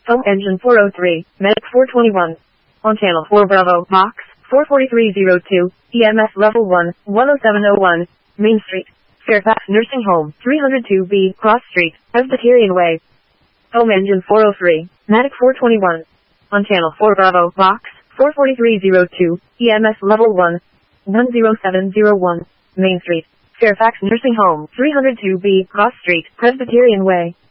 Home engine 403, medic 421. On channel 4 Bravo, box 44302, EMS level 1, 10701, Main Street, Fairfax Nursing Home, 302B, Cross Street, Presbyterian Way. Home engine 403, medic 421. On channel 4 Bravo, box 44302, EMS level 1, 10701, Main Street, Fairfax Nursing Home, 302B, Cross Street, Presbyterian Way.